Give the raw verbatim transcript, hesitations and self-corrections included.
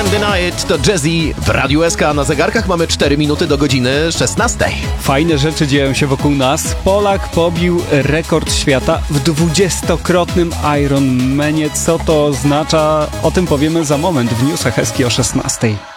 Can't Deny It to Jazzy w Radiu S K. Na zegarkach mamy cztery minuty do godziny szesnastej. Fajne rzeczy dzieją się wokół nas. Polak pobił rekord świata w dwudziestokrotnym Ironmanie. Co to oznacza? O tym powiemy za moment w newsach S K o szesnastej.